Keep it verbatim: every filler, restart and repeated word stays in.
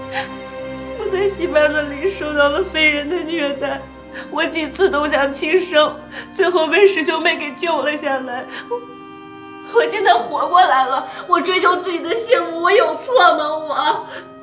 我在戏班子里受到了非人的虐待，我几次都想轻生，最后被师兄妹给救了下来。我现在活过来了，我追求自己的幸福，我有错吗？我。